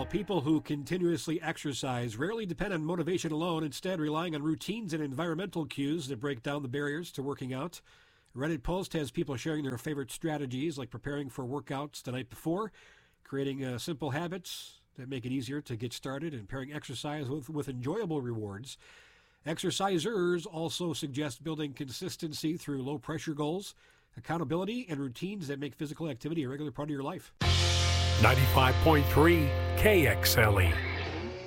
People who continuously exercise rarely depend on motivation alone, instead relying on routines and environmental cues that break down the barriers to working out. A Reddit post has people sharing their favorite strategies, like preparing for workouts the night before, creating simple habits that make it easier to get started, and pairing exercise with enjoyable rewards. Exercisers also suggest building consistency through low-pressure goals, accountability, and routines that make physical activity a regular part of your life. 95.3 KXLE.